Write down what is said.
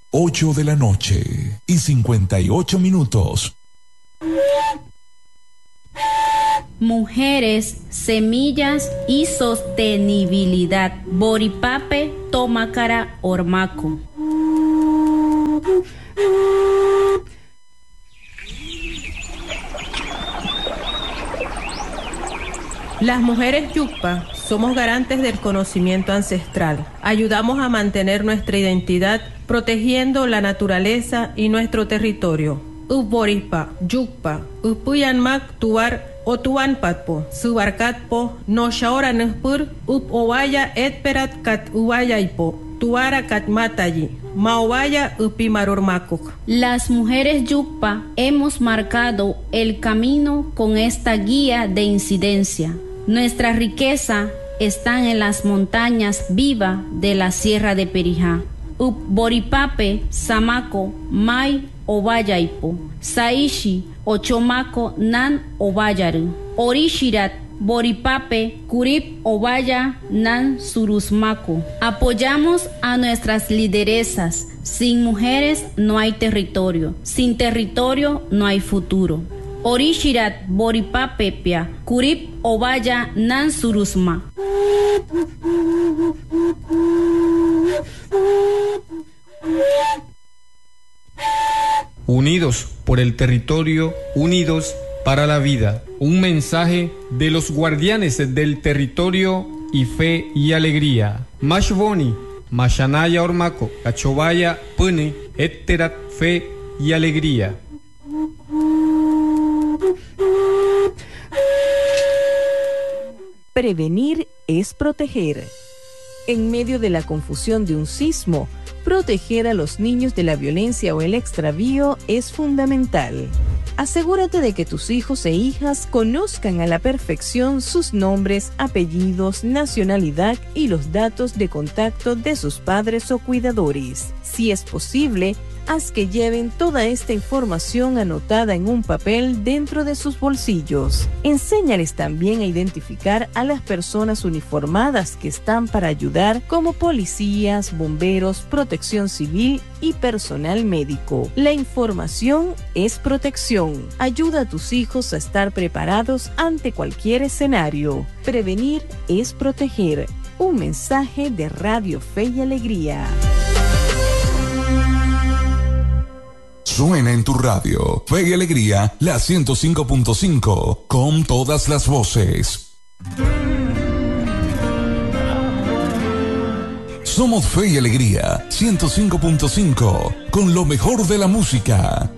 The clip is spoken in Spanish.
8 de la noche y 58 minutos. Mujeres, semillas y sostenibilidad. Boripape Tomacara Ormaco. Las mujeres Yucpa somos garantes del conocimiento ancestral. Ayudamos a mantener nuestra identidad protegiendo la naturaleza y nuestro territorio. Boripa, Yucpa, Upuyanmak, Tuar, Otuanpatpo, Subarcatpo, no shaora nespur, Ovaya etperat kat Uwayaipo, Tuara kat Matayi, Maovaya Upimarormakuk. Las mujeres Yucpa hemos marcado el camino con esta guía de incidencia. Nuestra riqueza está en las montañas vivas de la Sierra de Perijá. Boripape, Samaco, Mai, Ovayaipo, Saishi, Ochomaco, Nan, Ovayaru, Orishirat, Boripape, Curip, Ovaya, Nan, Surusmaco. Apoyamos a nuestras lideresas. Sin mujeres no hay territorio. Sin territorio no hay futuro. Orishirat, Boripapepia, Curip, Ovaya, Nan, Surusma. Unidos por el territorio, unidos para la vida. Un mensaje de los guardianes del territorio y fe y alegría. Mashboni, Mashanaya Ormaco, Cachovaya, Pune, Etterat, fe y alegría. Prevenir es proteger. En medio de la confusión de un sismo, proteger a los niños de la violencia o el extravío es fundamental. Asegúrate de que tus hijos e hijas conozcan a la perfección sus nombres, apellidos, nacionalidad y los datos de contacto de sus padres o cuidadores. Si es posible, haz que lleven toda esta información anotada en un papel dentro de sus bolsillos. Enséñales también a identificar a las personas uniformadas que están para ayudar, como policías, bomberos, protección civil y personal médico. La información es protección. Ayuda a tus hijos a estar preparados ante cualquier escenario. Prevenir es proteger. Un mensaje de Radio Fe y Alegría. Suena en tu radio Fe y Alegría, la 105.5, con todas las voces. Somos Fe y Alegría, 105.5, con lo mejor de la música.